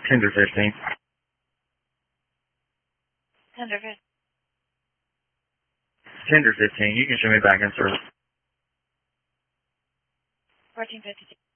Tender 15. Tender 15. Tender 15. You can show me back in service. 1452.